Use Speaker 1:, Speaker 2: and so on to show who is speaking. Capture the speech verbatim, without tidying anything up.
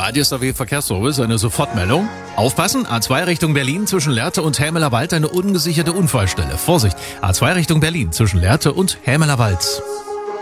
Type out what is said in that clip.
Speaker 1: Radio S W Verkehrsservice, eine Sofortmeldung. Aufpassen, A zwei Richtung Berlin zwischen Lehrte und Hämeler Wald eine ungesicherte Unfallstelle. Vorsicht, A zwei Richtung Berlin zwischen Lehrte und Hämeler Wald.